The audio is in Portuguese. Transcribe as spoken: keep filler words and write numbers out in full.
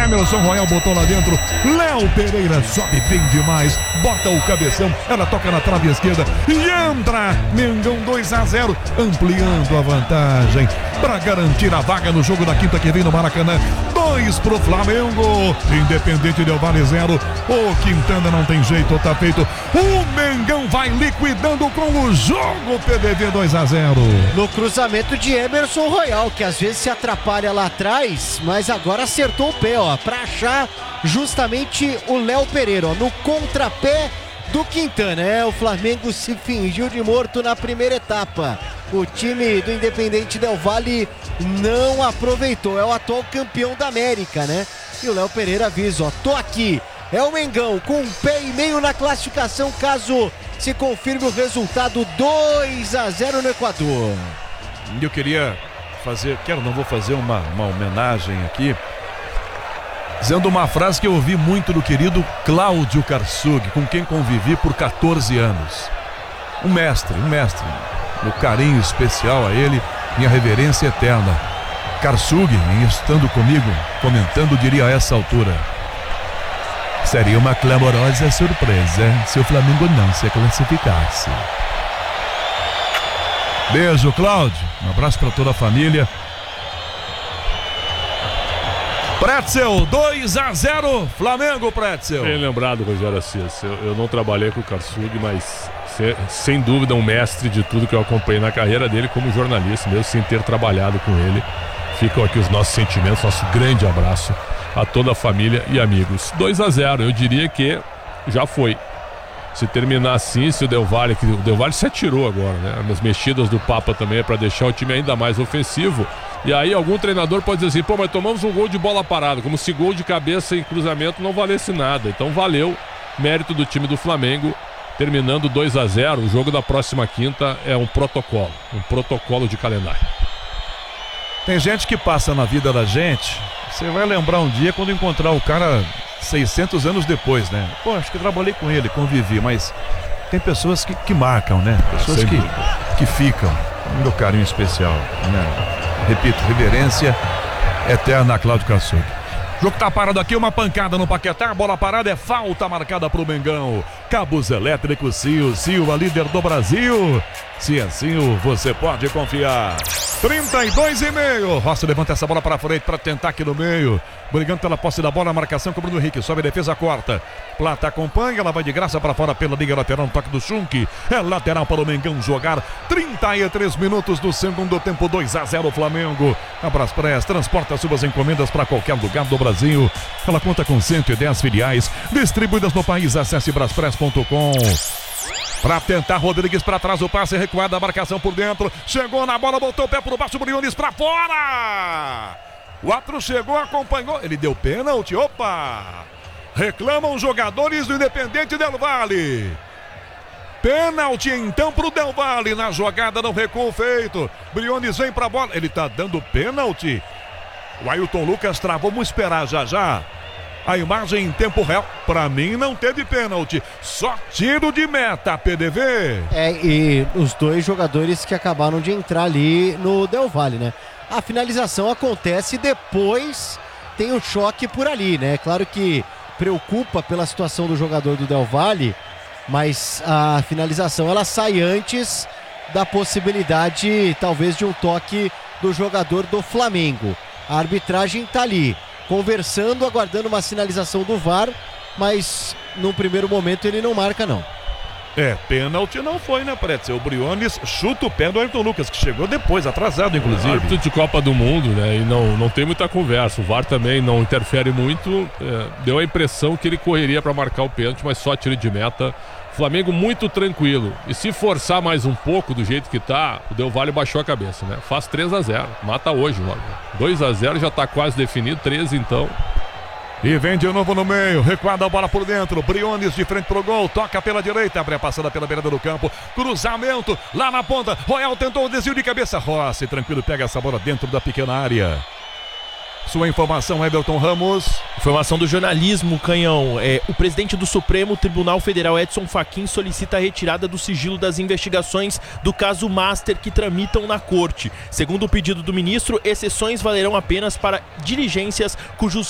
Emerson Royal botou lá dentro. Léo Pereira sobe bem demais. Bota o cabeção. Ela toca na trave esquerda. E entra. Mengão dois a zero. Ampliando a vantagem. Para garantir a vaga no jogo da quinta que vem no Maracanã. Dois pro Flamengo. Independente Del Valle zero. O Quintana não tem jeito. Tá feito. O Mengão vai liquidando com o jogo. P D V dois a zero. No cruzamento de Emerson Royal, que às vezes se atrapalha lá atrás, mas agora acertou o pé, ó, pra achar justamente o Léo Pereira, ó, no contrapé do Quintana. É, o Flamengo se fingiu de morto na primeira etapa. O time do Independente Del Valle não aproveitou. É o atual campeão da América, né? E o Léo Pereira avisa, ó, tô aqui. É o Mengão com um pé e meio na classificação, caso se confirme o resultado dois a zero no Equador. Eu queria fazer, quero, não vou fazer uma, uma homenagem aqui, dizendo uma frase que eu ouvi muito do querido Cláudio Karsug, com quem convivi por quatorze anos. Um mestre, um mestre. Meu carinho especial a ele, minha reverência eterna. Karsug, estando comigo, comentando, diria a essa altura: seria uma clamorosa surpresa se o Flamengo não se classificasse. Beijo, Cláudio. Um abraço para toda a família. Pretzel, dois a zero, Flamengo, Pretzel. Bem lembrado, Rogério Assis. Eu, eu não trabalhei com o Karsug, mas se, sem dúvida um mestre de tudo que eu acompanhei na carreira dele como jornalista, mesmo sem ter trabalhado com ele. Ficam aqui os nossos sentimentos, nosso grande abraço a toda a família e amigos. dois a zero, eu diria que já foi. Se terminar assim, se o Del Valle, que o Del Valle se atirou agora, né? As mexidas do Papa também é para deixar o time ainda mais ofensivo. E aí algum treinador pode dizer assim: pô, mas tomamos um gol de bola parada, como se gol de cabeça em cruzamento não valesse nada. Então valeu, mérito do time do Flamengo, terminando dois a zero. O jogo da próxima quinta é um protocolo, um protocolo de calendário. Tem gente que passa na vida da gente, você vai lembrar um dia quando encontrar o cara seiscentos anos depois, né? Pô, acho que eu trabalhei com ele, convivi, mas tem pessoas que, que marcam, né? Pessoas que, que ficam. Meu carinho especial, né? Repito, reverência eterna a Cláudio Karsug. Jogo tá parado aqui, uma pancada no Paquetá, bola parada, é falta marcada pro Mengão. Cabos elétricos Sil, Sil, a líder do Brasil. Se é Sil, você pode confiar. trinta e dois e meio. Rossi levanta essa bola para frente para tentar aqui no meio. Brigando pela posse da bola, a marcação com o Bruno Henrique. Sobe a defesa, corta. Plata acompanha, ela vai de graça para fora pela liga lateral, no toque do Schunk. É lateral para o Mengão jogar. trinta e três minutos do segundo tempo, dois a zero Flamengo. A Braspress transporta suas encomendas para qualquer lugar do Brasil. Ela conta com cento e dez filiais distribuídas no país. Acesse braspress ponto com. Pra tentar, Rodrigues pra trás, o passe recuado, a marcação por dentro. Chegou na bola, botou o pé por baixo, Briones pra fora. O outro chegou, acompanhou, ele deu pênalti, opa. Reclamam os jogadores do Independente Del Valle. Pênalti então pro Del Valle na jogada, não recuo feito. Briones vem pra bola, ele tá dando pênalti. O Ailton Lucas travou, vamos esperar já já. A imagem em tempo real, pra mim não teve pênalti, só tiro de meta, P D V. É, e os dois jogadores que acabaram de entrar ali no Del Valle, né? A finalização acontece depois, tem um choque por ali, né? Claro que preocupa pela situação do jogador do Del Valle, mas a finalização ela sai antes da possibilidade, talvez, de um toque do jogador do Flamengo. A arbitragem tá ali, conversando, aguardando uma sinalização do V A R, mas no primeiro momento ele não marca, não. É, pênalti não foi, né, Pretzel? O Briones chuta o pé do Ayrton Lucas, que chegou depois, atrasado, inclusive. Árbitro de Copa do Mundo, né, e não, não tem muita conversa. O V A R também não interfere muito. É, deu a impressão que ele correria para marcar o pênalti, mas só tiro de meta. Flamengo muito tranquilo. E se forçar mais um pouco do jeito que tá, o Del Valle baixou a cabeça, né? Faz três a zero. Mata hoje logo. dois a zero já tá quase definido. três então. E vem de novo no meio. Recuada a bola por dentro. Briones de frente pro gol. Toca pela direita. Abre a passada pela beirada do campo. Cruzamento lá na ponta. Royal tentou o desvio de cabeça. Rossi, tranquilo, pega essa bola dentro da pequena área. Sua informação, Everton Ramos. Informação do jornalismo, Canhão. É, o presidente do Supremo Tribunal Federal, Edson Fachin, solicita a retirada do sigilo das investigações do caso Master que tramitam na corte. Segundo o pedido do ministro, exceções valerão apenas para diligências cujos